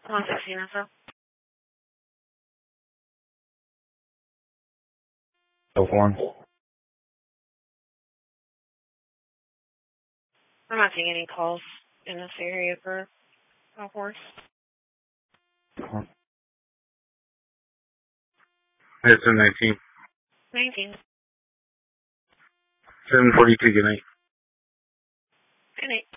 116 info. One. I'm not seeing any calls in this area for golf course. It's a 19. 19. 742, good night. Good night.